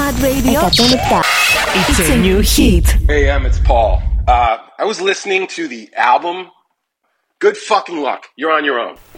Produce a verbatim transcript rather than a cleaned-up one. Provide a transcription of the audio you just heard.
iPad Radio. It's a new hit. Hey, um, it's Paul. Uh, I was listening to the album. Good fucking luck. You're on your own.